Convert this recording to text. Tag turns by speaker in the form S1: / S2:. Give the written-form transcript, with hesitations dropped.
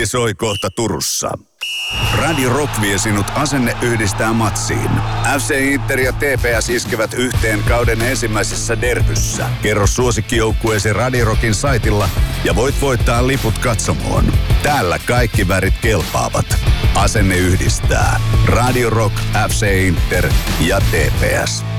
S1: Peli soi kohta Turussa. Radio Rock vie sinut Asenne yhdistää matsiin. FC Inter ja TPS iskevät yhteen kauden ensimmäisessä derbyssä. Kerro suosikkijoukkueesi Radio Rockin saitilla ja voit voittaa liput katsomoon. Täällä kaikki värit kelpaavat. Asenne yhdistää. Radio Rock, FC Inter ja TPS.